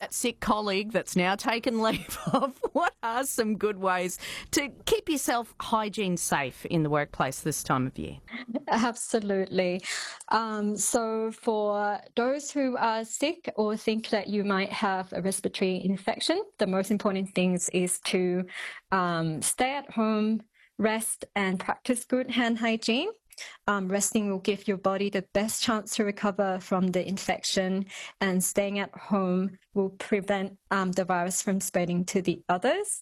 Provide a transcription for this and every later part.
that sick colleague that's now taken leave of, what are some good ways to keep yourself hygiene safe in the workplace this time of year? Absolutely. So for those who are sick or think that you might have a respiratory infection, the most important thing is to stay at home, rest, and practice good hand hygiene. Resting will give your body the best chance to recover from the infection, and staying at home will prevent the virus from spreading to the others.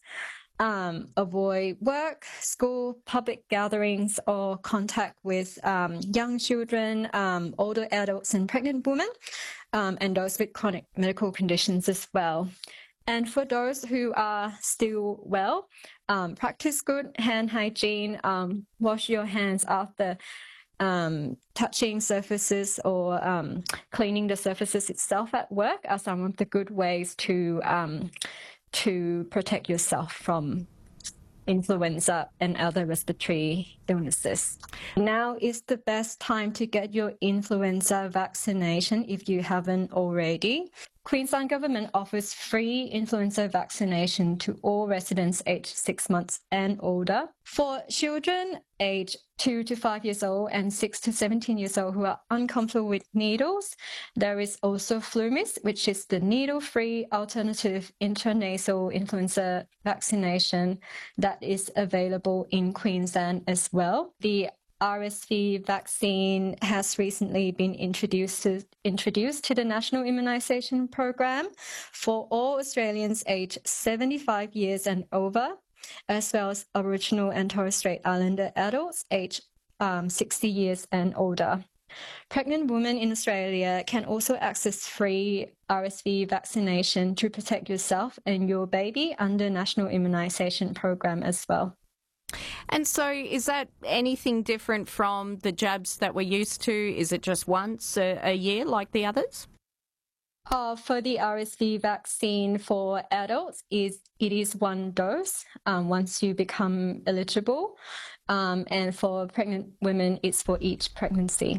Avoid work, school, public gatherings, or contact with young children, older adults, and pregnant women, and those with chronic medical conditions as well. And for those who are still well, practice good hand hygiene. Wash your hands after touching surfaces or cleaning the surfaces itself at work are some of the good ways to protect yourself from influenza and other respiratory illnesses. Now is the best time to get your influenza vaccination if you haven't already. Queensland Government offers free influenza vaccination to all residents aged 6 months and older. For children aged 2 to 5 years old and 6 to 17 years old who are uncomfortable with needles, there is also FluMist, which is the needle-free alternative intranasal influenza vaccination that is available in Queensland as well. The RSV vaccine has recently been introduced to the National Immunisation Program for all Australians aged 75 years and over, as well as Aboriginal and Torres Strait Islander adults aged 60 years and older. Pregnant women in Australia can also access free RSV vaccination to protect yourself and your baby under National Immunisation Program as well. And so is that anything different from the jabs that we're used to? Is it just once a year like the others? For the RSV vaccine for adults, it is one dose once you become eligible. And for pregnant women, it's for each pregnancy.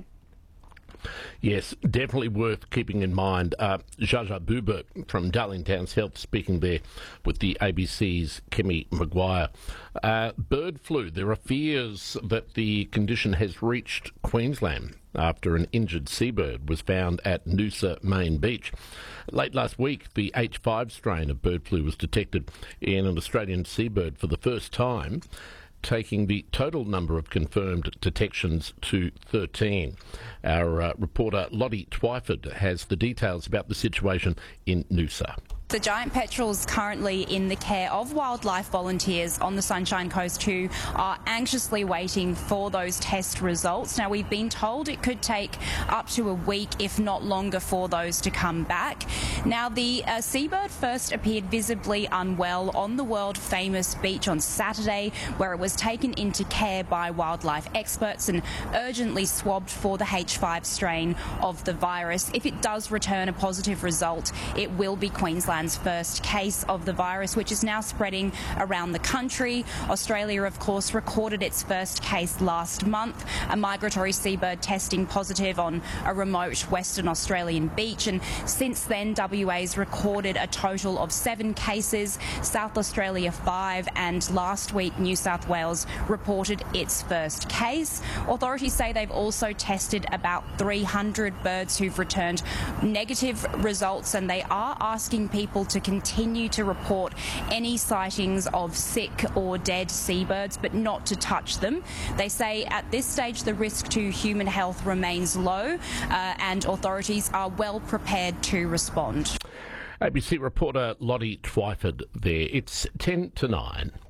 Yes, definitely worth keeping in mind. Jaja Boobert from Darling Downs Health speaking there with the ABC's Kemi Maguire. Bird flu. There are fears that the condition has reached Queensland after an injured seabird was found at Noosa Main Beach. Late last week, the H5 strain of bird flu was detected in an Australian seabird for the first time, taking the total number of confirmed detections to 13. Our reporter Lottie Twyford has the details about the situation in Noosa. The giant petrel's currently in the care of wildlife volunteers on the Sunshine Coast who are anxiously waiting for those test results. Now, we've been told it could take up to a week, if not longer, for those to come back. Now, the seabird first appeared visibly unwell on the world-famous beach on Saturday, where it was taken into care by wildlife experts and urgently swabbed for the H5 strain of the virus. If it does return a positive result, it will be Queensland's first case of the virus, which is now spreading around the country. Australia, of course, recorded its first case last month, a migratory seabird testing positive on a remote Western Australian beach. And since then, WA's recorded a total of 7 cases, South Australia 5, and last week New South Wales reported its first case. Authorities say they've also tested about 300 birds who've returned negative results, and they are asking people to continue to report any sightings of sick or dead seabirds, but not to touch them. They say at this stage the risk to human health remains low, and authorities are well prepared to respond. ABC reporter Lottie Twyford there. It's 10 to 9.